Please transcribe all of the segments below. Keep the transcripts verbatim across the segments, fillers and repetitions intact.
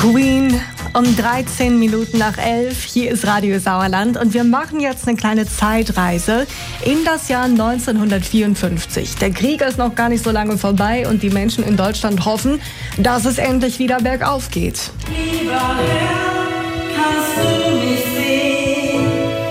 Queen um dreizehn Minuten nach elf. Hier ist Radio Sauerland und wir machen jetzt eine kleine Zeitreise in das Jahr neunzehnhundertvierundfünfzig. Der Krieg ist noch gar nicht so lange vorbei und die Menschen in Deutschland hoffen, dass es endlich wieder bergauf geht. Lieber Herr, kannst du mich sehen?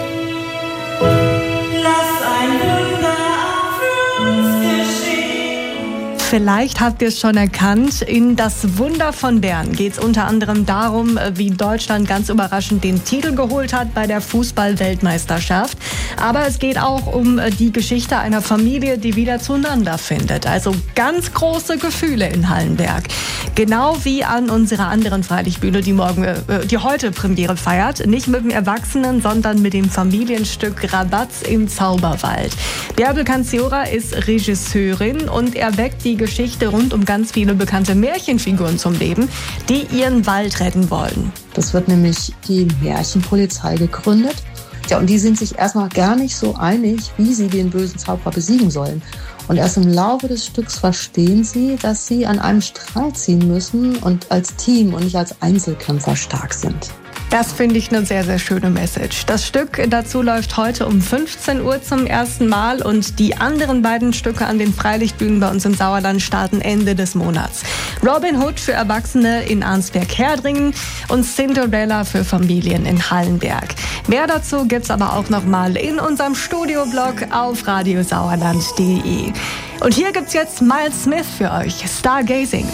Lass ein Wunder für uns geschehen. Vielleicht habt ihr es schon erkannt, in Das Wunder von Bern geht es unter anderem darum, wie Deutschland ganz überraschend den Titel geholt hat bei der Fußball-Weltmeisterschaft. Aber es geht auch um die Geschichte einer Familie, die wieder zueinander findet. Also ganz große Gefühle in Hallenberg. Genau wie an unserer anderen Freilichtbühne, die morgen, äh, die heute Premiere feiert. Nicht mit dem Erwachsenen, sondern mit dem Familienstück Rabatz im Zauberwald. Bärbel Canziora ist Regisseurin und er weckt die Geschichte rund um ganz viele bekannte Märchenfiguren zum Leben, die ihren Wald retten wollen. Das wird nämlich die Märchenpolizei gegründet. Ja, und die sind sich erstmal gar nicht so einig, wie sie den bösen Zauberer besiegen sollen. Und erst im Laufe des Stücks verstehen sie, dass sie an einem Strang ziehen müssen und als Team und nicht als Einzelkämpfer stark sind. Das finde ich eine sehr, sehr schöne Message. Das Stück dazu läuft heute um fünfzehn Uhr zum ersten Mal und die anderen beiden Stücke an den Freilichtbühnen bei uns im Sauerland starten Ende des Monats. Robin Hood für Erwachsene in Arnsberg-Herdringen und Cinderella für Familien in Hallenberg. Mehr dazu gibt's aber auch nochmal in unserem Studioblog auf radiosauerland punkt de. Und hier gibt's jetzt Miles Smith für euch, Stargazing.